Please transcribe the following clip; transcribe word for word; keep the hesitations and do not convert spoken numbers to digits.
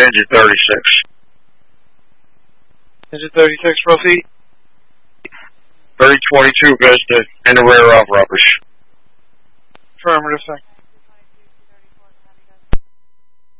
Engine thirty-six. Engine thirty-six, proceed. thirty twenty-two goes to in the rear of rubbish. Affirmative, sir.